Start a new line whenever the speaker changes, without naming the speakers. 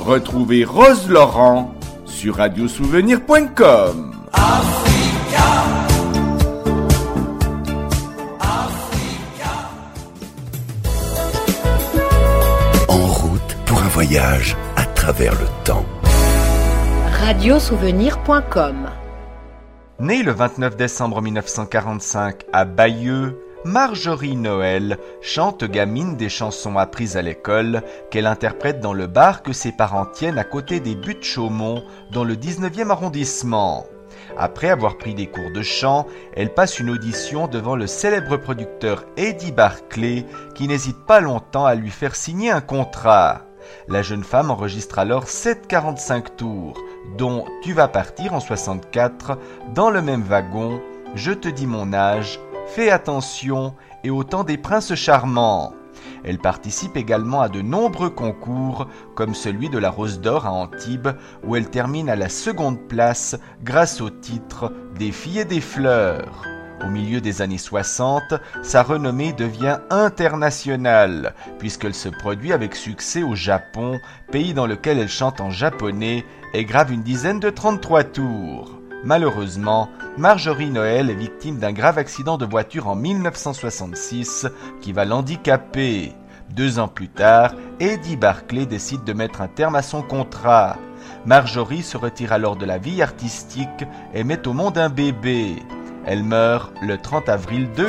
Retrouvez Rose Laurent sur radiosouvenir.com.
En route pour un voyage à travers le temps.
radiosouvenir.com.
Née le 29 décembre 1945 à Bayeux, Marjorie Noël chante gamine des chansons apprises à l'école qu'elle interprète dans le bar que ses parents tiennent à côté des Buttes Chaumont dans le 19e arrondissement. Après avoir pris des cours de chant, elle passe une audition devant le célèbre producteur Eddie Barclay qui n'hésite pas longtemps à lui faire signer un contrat. La jeune femme enregistre alors 7:45 tours, dont Tu vas partir en 64, Dans le même wagon, Je te dis mon âge, Fais attention et Au temps des princes charmants. Elle participe également à de nombreux concours, comme celui de la Rose d'Or à Antibes, où elle termine à la seconde place grâce au titre Des filles et des fleurs. Au milieu des années 60, sa renommée devient internationale, puisqu'elle se produit avec succès au Japon, pays dans lequel elle chante en japonais et grave une dizaine de 33 tours. Malheureusement, Marjorie Noël est victime d'un grave accident de voiture en 1966 qui va l'handicaper. 2 ans plus tard, Eddie Barclay décide de mettre un terme à son contrat. Marjorie se retire alors de la vie artistique et met au monde un bébé. Elle meurt le 30 avril 2000.